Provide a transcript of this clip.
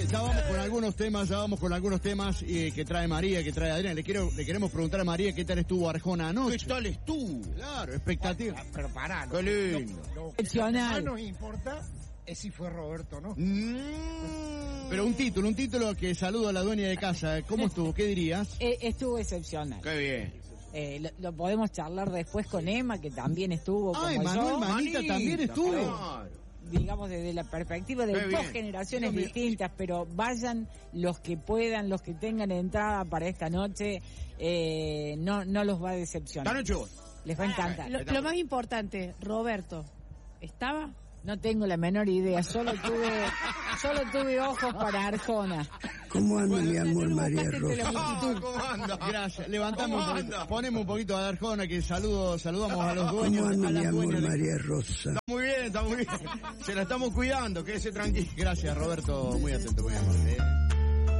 Ya vamos con algunos temas que trae María, que trae Adrián. Le queremos preguntar a María qué tal estuvo Arjona anoche. ¿Qué tal estuvo? Claro, expectativa. Pero pará, Qué lindo. Lo que más nos importa es si fue Roberto, ¿no? Pero un título que saludo a la dueña de casa. ¿Cómo estuvo? ¿Qué dirías? Estuvo excepcional. Qué bien. Lo podemos charlar después con Emma, que también estuvo como Manuel yo. Manita también estuvo. Claro. Digamos desde la perspectiva de Qué dos bien. generaciones distintas, pero vayan los que puedan, los que tengan entrada para esta noche, no los va a decepcionar. Esta noche vos. Les va a encantar. Lo más importante, Roberto, ¿estaba? No tengo la menor idea, solo tuve ojos para Arjona. ¿Cómo anda mi amor María Rosa? ¿Cómo anda? Gracias. Levantamos un poquito, ponemos un poquito a Arjona, que saludamos a los dueños. ¿Cómo anda a mi las amor dueñas de- María Rosa? Está muy bien. Se la estamos cuidando, quédese tranquilo. Gracias, Roberto, muy atento, muy amable.